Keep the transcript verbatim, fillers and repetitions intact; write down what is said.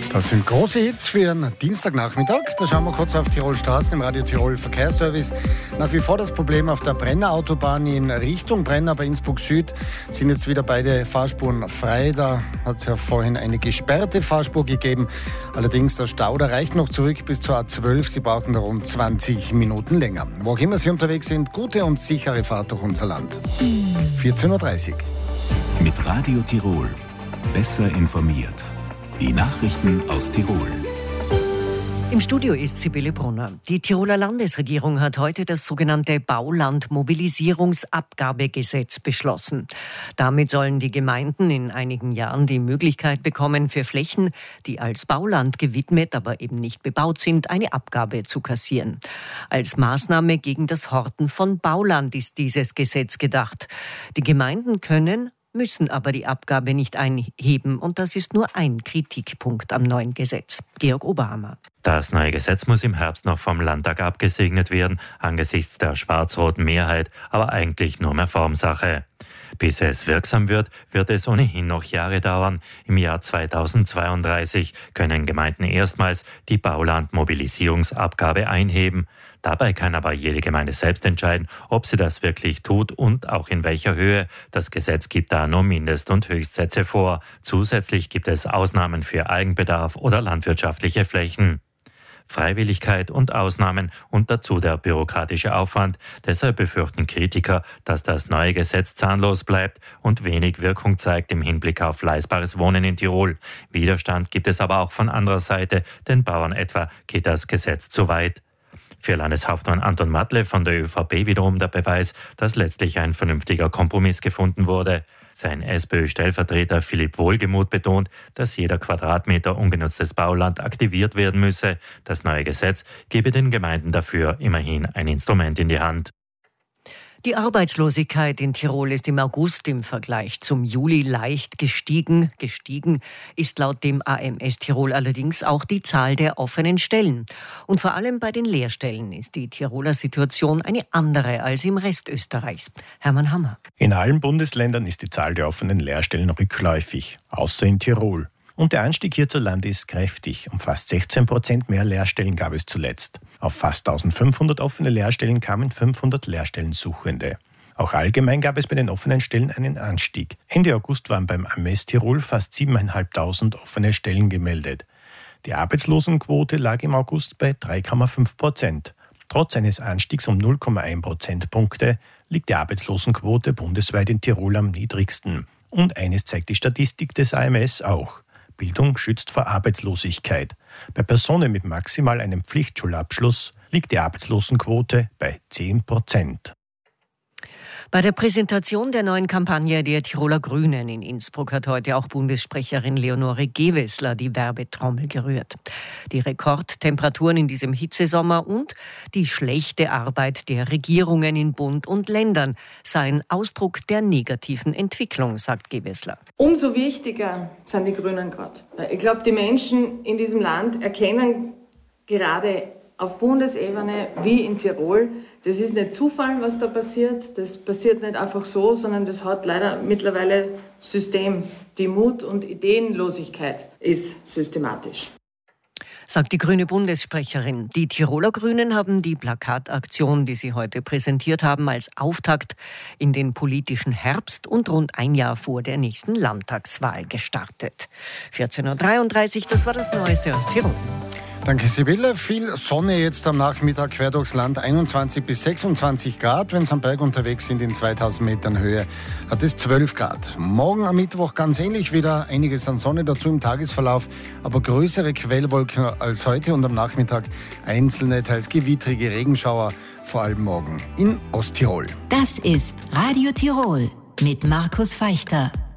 Das sind große Hits für einen Dienstagnachmittag. Da schauen wir kurz auf Tirol Straßen im Radio Tirol Verkehrsservice. Nach wie vor das Problem auf der Brenner Autobahn in Richtung Brenner bei Innsbruck Süd sind jetzt wieder beide Fahrspuren frei. Da hat es ja vorhin eine gesperrte Fahrspur gegeben. Allerdings der Stau, der reicht noch zurück bis zur A zwölf. Sie brauchen da rund zwanzig Minuten länger. Wo auch immer Sie unterwegs sind, gute und sichere Fahrt durch unser Land. vierzehn Uhr dreißig. Mit Radio Tirol. Besser informiert. Die Nachrichten aus Tirol. Im Studio ist Sibylle Brunner. Die Tiroler Landesregierung hat heute das sogenannte Bauland-Mobilisierungsabgabegesetz beschlossen. Damit sollen die Gemeinden in einigen Jahren die Möglichkeit bekommen, für Flächen, die als Bauland gewidmet, aber eben nicht bebaut sind, eine Abgabe zu kassieren. Als Maßnahme gegen das Horten von Bauland ist dieses Gesetz gedacht. Die Gemeinden können müssen aber die Abgabe nicht einheben. Und das ist nur ein Kritikpunkt am neuen Gesetz. Georg Oberhammer. Das neue Gesetz muss im Herbst noch vom Landtag abgesegnet werden, angesichts der schwarz-roten Mehrheit, aber eigentlich nur mehr Formsache. Bis es wirksam wird, wird es ohnehin noch Jahre dauern. Im Jahr zweitausendzweiunddreißig können Gemeinden erstmals die Bauland-Mobilisierungsabgabe einheben. Dabei kann aber jede Gemeinde selbst entscheiden, ob sie das wirklich tut und auch in welcher Höhe. Das Gesetz gibt da nur Mindest- und Höchstsätze vor. Zusätzlich gibt es Ausnahmen für Eigenbedarf oder landwirtschaftliche Flächen. Freiwilligkeit und Ausnahmen und dazu der bürokratische Aufwand. Deshalb befürchten Kritiker, dass das neue Gesetz zahnlos bleibt und wenig Wirkung zeigt im Hinblick auf leistbares Wohnen in Tirol. Widerstand gibt es aber auch von anderer Seite. Den Bauern etwa geht das Gesetz zu weit. Für Landeshauptmann Anton Matle von der ÖVP wiederum der Beweis, dass letztlich ein vernünftiger Kompromiss gefunden wurde. Sein SPÖ-Stellvertreter Philipp Wohlgemuth betont, dass jeder Quadratmeter ungenutztes Bauland aktiviert werden müsse. Das neue Gesetz gebe den Gemeinden dafür immerhin ein Instrument in die Hand. Die Arbeitslosigkeit in Tirol ist im August im Vergleich zum Juli leicht gestiegen. Gestiegen ist laut dem A M S Tirol allerdings auch die Zahl der offenen Stellen. Und vor allem bei den Lehrstellen ist die Tiroler Situation eine andere als im Rest Österreichs. Hermann Hammer. In allen Bundesländern ist die Zahl der offenen Lehrstellen rückläufig, außer in Tirol. Und der Anstieg hierzulande ist kräftig. Um fast sechzehn Prozent mehr Lehrstellen gab es zuletzt. Auf fast eintausendfünfhundert offene Lehrstellen kamen fünfhundert Lehrstellensuchende. Auch allgemein gab es bei den offenen Stellen einen Anstieg. Ende August waren beim A M S Tirol fast siebentausendfünfhundert offene Stellen gemeldet. Die Arbeitslosenquote lag im August bei drei Komma fünf Prozent. Trotz eines Anstiegs um null Komma eins Prozentpunkte liegt die Arbeitslosenquote bundesweit in Tirol am niedrigsten. Und eines zeigt die Statistik des A M S auch. Bildung schützt vor Arbeitslosigkeit. Bei Personen mit maximal einem Pflichtschulabschluss liegt die Arbeitslosenquote bei zehn Prozent. Bei der Präsentation der neuen Kampagne der Tiroler Grünen in Innsbruck hat heute auch Bundessprecherin Leonore Gewessler die Werbetrommel gerührt. Die Rekordtemperaturen in diesem Hitzesommer und die schlechte Arbeit der Regierungen in Bund und Ländern seien Ausdruck der negativen Entwicklung, sagt Gewessler. Umso wichtiger sind die Grünen gerade. Ich glaube, die Menschen in diesem Land erkennen gerade auf Bundesebene wie in Tirol, das ist nicht Zufall, was da passiert. Das passiert nicht einfach so, sondern das hat leider mittlerweile System. Die Mut- und Ideenlosigkeit ist systematisch. Sagt die grüne Bundessprecherin. Die Tiroler Grünen haben die Plakataktion, die sie heute präsentiert haben, als Auftakt in den politischen Herbst und rund ein Jahr vor der nächsten Landtagswahl gestartet. vierzehn Uhr dreiunddreißig, das war das Neueste aus Tirol. Danke, Sibylle. Viel Sonne jetzt am Nachmittag quer durchs Land. einundzwanzig bis sechsundzwanzig Grad. Wenn Sie am Berg unterwegs sind in zweitausend Metern Höhe, hat es zwölf Grad. Morgen am Mittwoch ganz ähnlich wieder. Einiges an Sonne dazu im Tagesverlauf, aber größere Quellwolken als heute und am Nachmittag einzelne, teils gewittrige Regenschauer, vor allem morgen in Osttirol. Das ist Radio Tirol mit Markus Feichter.